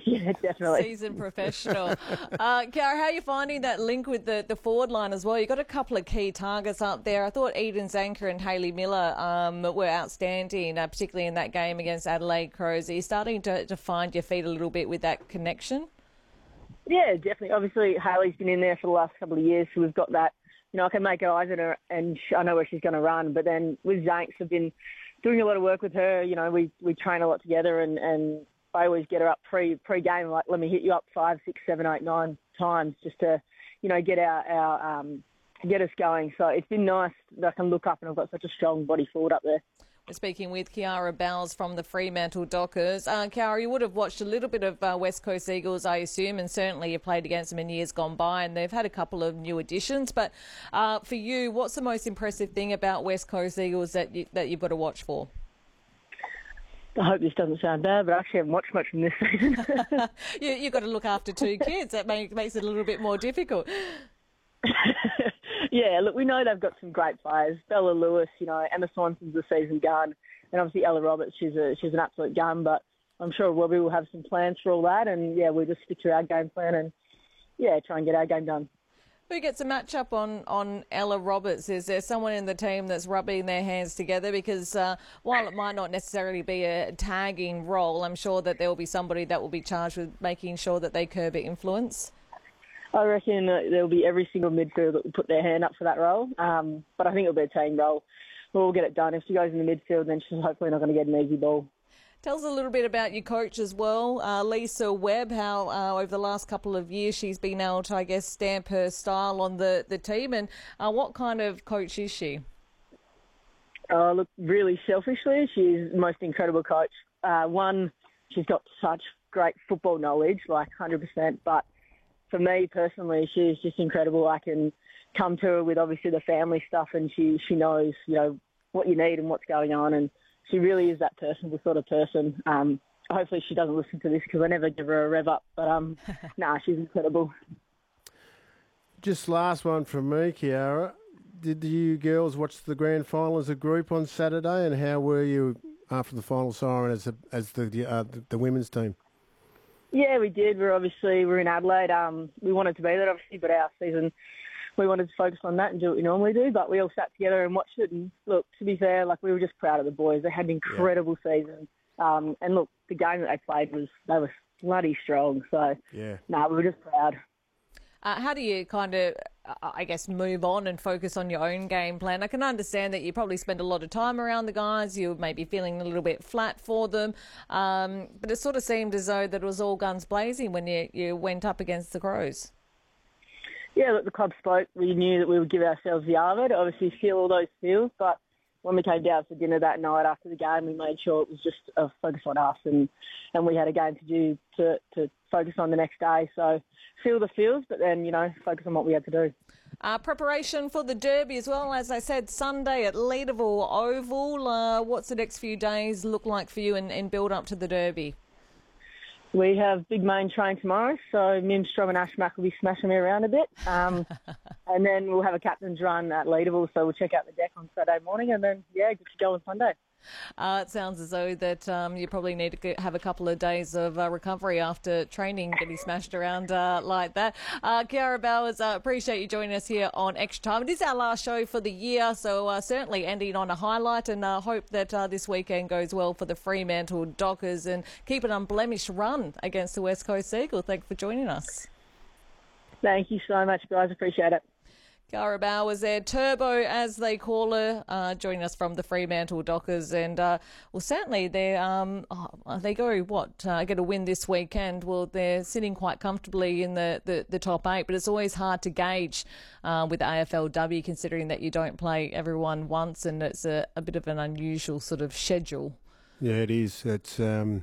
Yeah, definitely. Seasoned professional. Kiara, how are you finding that link with the forward line as well? You've got a couple of key targets up there. I thought Eden Zanker and Hayley Miller were outstanding, particularly in that game against Adelaide Crows. Are you starting to find your feet a little bit with that connection? Yeah, definitely. Obviously, Hayley's been in there for the last couple of years, so we've got that. I can make eyes at her, and I know where she's going to run. But then with Zanks, I've been doing a lot of work with her. We train a lot together, and I always get her up pre-game, like, let me hit you up 5, 6, 7, 8, 9 times just to, get get us going. So it's been nice that I can look up and I've got such a strong body forward up there. We're speaking with Kiara Bowers from the Fremantle Dockers. Kiara, you would have watched a little bit of West Coast Eagles, I assume, and certainly you played against them in years gone by, and they've had a couple of new additions. But for you, what's the most impressive thing about West Coast Eagles that you've got to watch for? I hope this doesn't sound bad, but I actually haven't watched much from this season. You've got to look after 2 kids. That makes it a little bit more difficult. Yeah, look, we know they've got some great players. Bella Lewis, Emma Swanson's the season gun, and obviously Ella Roberts, she's an absolute gun, but I'm sure Robbie will have some plans for all that, and yeah, we'll just stick to our game plan and, yeah, try and get our game done. Who gets a match-up on Ella Roberts? Is there someone in the team that's rubbing their hands together? Because while it might not necessarily be a tagging role, I'm sure that there will be somebody that will be charged with making sure that they curb influence. I reckon there'll be every single midfielder that will put their hand up for that role. But I think it'll be a team role. We'll get it done. If she goes in the midfield, then she's hopefully not going to get an easy ball. Tell us a little bit about your coach as well, Lisa Webb, how over the last couple of years she's been able to, I guess, stamp her style on the team. And what kind of coach is she? Look, really selfishly, she's the most incredible coach. One, she's got such great football knowledge, like 100%, but for me personally, she's just incredible. I can come to her with obviously the family stuff, and she knows, what you need and what's going on, and she really is that personable sort of person. Hopefully she doesn't listen to this because I never give her a rev up, but she's incredible. Just last one from me, Kiara. Did you girls watch the grand final as a group on Saturday, and how were you after the final siren as the women's team? Yeah, we did. We're in Adelaide. We wanted to be there, obviously, but our season, we wanted to focus on that and do what we normally do. But we all sat together and watched it. And look, to be fair, we were just proud of the boys. They had an incredible season. And look, the game that they played they were bloody strong. So, we were just proud. How do you kind of, I guess, move on and focus on your own game plan? I can understand that you probably spend a lot of time around the guys. You may be feeling a little bit flat for them. But it sort of seemed as though that it was all guns blazing when you went up against the Crows. Yeah, look, the club spoke. We knew that we would give ourselves the armour to obviously feel all those feels. But when we came down for dinner that night after the game, we made sure it was just a focus on us. And we had a game to do to focus on the next day. So feel the feels, but then, focus on what we had to do. Preparation for the Derby as well. As I said, Sunday at Leederville Oval. What's the next few days look like for you in build up to the Derby? We have big main train tomorrow, so Mim Strom and Ash Mack will be smashing me around a bit. And then we'll have a captain's run at Leederville, so we'll check out the deck on Saturday morning and then, good to go on Sunday. It sounds as though that you probably need to have a couple of days of recovery after training, getting smashed around like that. Kiara Bowers, appreciate you joining us here on Extra Time. It is our last show for the year, so certainly ending on a highlight, and hope that this weekend goes well for the Fremantle Dockers and keep an unblemished run against the West Coast Eagles. Thanks for joining us. Thank you so much, guys. Appreciate it. Kiara Bowers there, Turbo as they call her, joining us from the Fremantle Dockers, and certainly they get a win this weekend. Well, they're sitting quite comfortably in the top 8, but it's always hard to gauge with AFLW, considering that you don't play everyone once, and it's a bit of an unusual sort of schedule. Yeah, it is. It's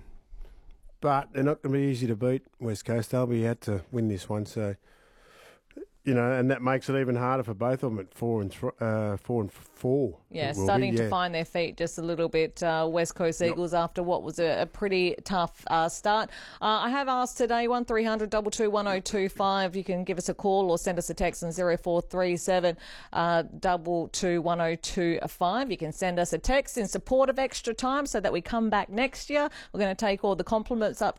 but they're not going to be easy to beat, West Coast. They'll be out to win this one, so. And that makes it even harder for both of them at 4 and 4. Yeah, starting to find their feet just a little bit. West Coast Eagles after what was a pretty tough start. I have asked today 1300 22 1025. You can give us a call or send us a text on 0437 22 1025. You can send us a text in support of Extra Time so that we come back next year. We're going to take all the compliments up